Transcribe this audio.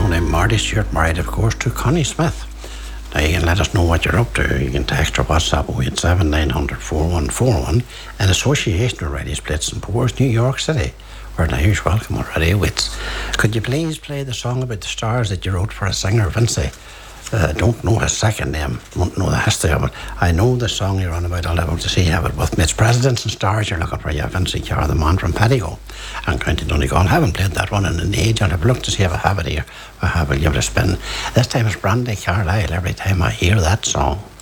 know named Marty Stewart, married, of course, to Connie Smith. Now, you can let us know what you're up to. You can text or WhatsApp 087 900 4141 in association with Radio Splits and Pours, New York City. We're now huge welcome already. Could you please play the song about the stars that you wrote for a singer, Vincy? Don't know his second name, don't know the history of it. I know the song you're on about. I'll level to see have it with me. It's Presidents and Stars you're looking for. Yeah, Vincy Carr, the man from Pettigo and County Donegal. I haven't played that one in an age. I'll have a look to see if I have it here. I have it, give it a spin. This time it's Brandy Carlisle every time I hear that song.